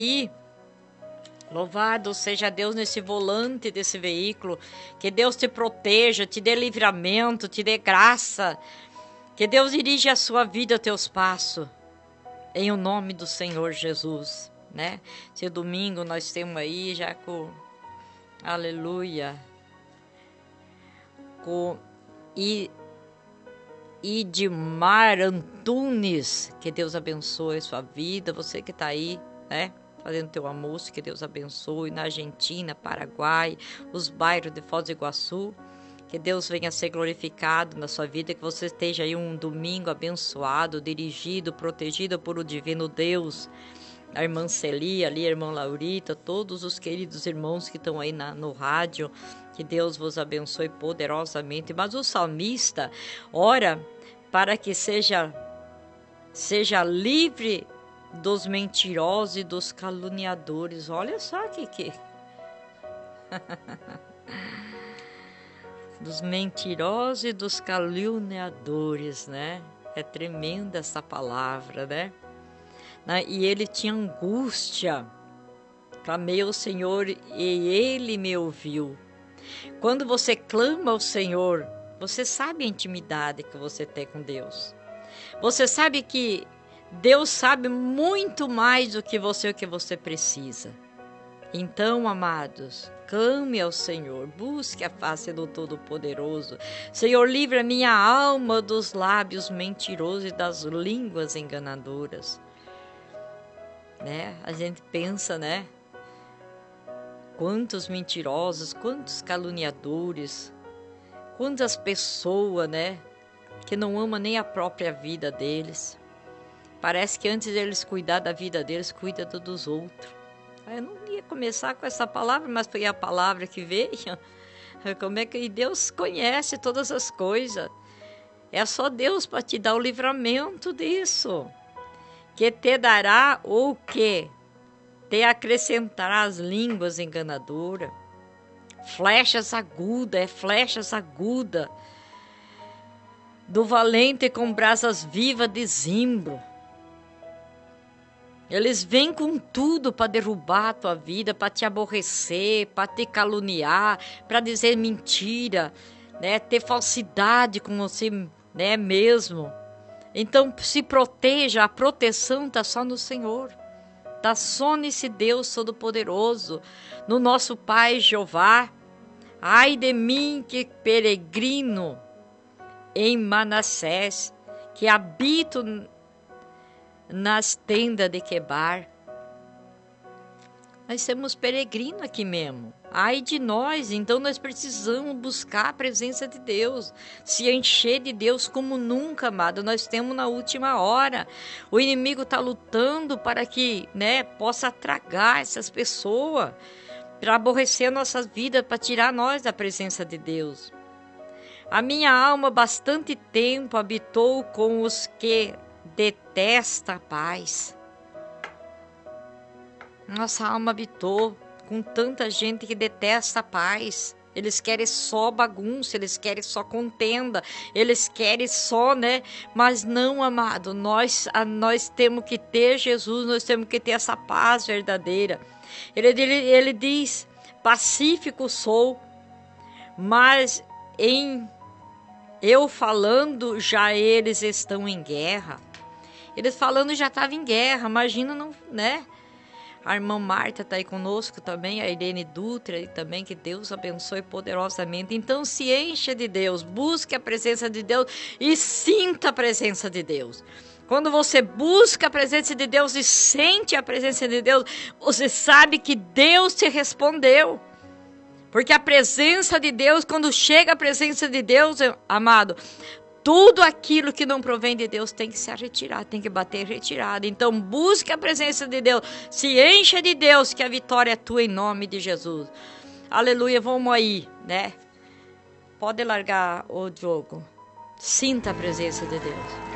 E louvado seja Deus nesse volante desse veículo. Que Deus te proteja, te dê livramento, te dê graça. Que Deus dirija a sua vida, teus passos. Em o nome do Senhor Jesus, né? Esse domingo nós temos aí já com... Aleluia. Com Idmar Antunes. Que Deus abençoe a sua vida. Você que está aí, né? Fazendo teu almoço, que Deus abençoe. Na Argentina, Paraguai, os bairros de Foz do Iguaçu. Que Deus venha ser glorificado na sua vida, que você esteja aí um domingo abençoado, dirigido, protegido por o divino Deus. A irmã Celia ali, a irmã Laurita, todos os queridos irmãos que estão aí no rádio, que Deus vos abençoe poderosamente. Mas o salmista ora para que seja livre dos mentirosos e dos caluniadores. Olha só que... dos mentirosos e dos caluniadores, né? É tremenda essa palavra, né? E ele tinha angústia. Clamei ao Senhor e Ele me ouviu. Quando você clama ao Senhor, você sabe a intimidade que você tem com Deus. Você sabe que Deus sabe muito mais do que o que você precisa. Então, amados, clame ao Senhor, busque a face do Todo-Poderoso. Senhor, livre a minha alma dos lábios mentirosos e das línguas enganadoras. Né? A gente pensa, né? Quantos mentirosos, quantos caluniadores, quantas pessoas, né? Que não amam nem a própria vida deles. Parece que antes deles cuidar da vida deles, cuida dos outros. Eu não ia começar com essa palavra, mas foi a palavra que veio. Como é que Deus conhece todas as coisas? É só Deus para te dar o livramento disso. Que te dará o quê? Te acrescentará as línguas enganadoras. Flechas agudas. Do valente com brasas vivas de zimbro. Eles vêm com tudo para derrubar a tua vida, para te aborrecer, para te caluniar, para dizer mentira, né? Ter falsidade com você, né, mesmo. Então se proteja, a proteção está só no Senhor. Está só nesse Deus Todo-Poderoso, no nosso Pai Jeová. Ai de mim que peregrino em Manassés, que habito nas tendas de Quebar. Nós somos peregrinos aqui mesmo. Ai de nós, então nós precisamos buscar a presença de Deus, se encher de Deus como nunca, amado. Nós temos na última hora. O inimigo está lutando para que, né, possa tragar essas pessoas, para aborrecer a nossa vida, para tirar nós da presença de Deus. A minha alma bastante tempo habitou com os que detesta a paz. Nossa alma habitou com tanta gente que detesta a paz. Eles querem só bagunça, eles querem só contenda, eles querem só, né? Mas não, amado, nós temos que ter Jesus, nós temos que ter essa paz verdadeira. Ele diz, pacífico sou, mas em eu falando já eles estão em guerra. Eles falando já estavam em guerra, imagina, não, né? A irmã Marta está aí conosco também, a Irene Dutra e também, que Deus abençoe poderosamente. Então se encha de Deus, busque a presença de Deus e sinta a presença de Deus. Quando você busca a presença de Deus e sente a presença de Deus, você sabe que Deus te respondeu. Porque a presença de Deus, quando chega a presença de Deus, amado, tudo aquilo que não provém de Deus tem que se retirar, tem que bater retirada. Então busque a presença de Deus, se encha de Deus, que a vitória é tua em nome de Jesus. Aleluia, vamos aí, né? Pode largar o Diogo. Sinta a presença de Deus.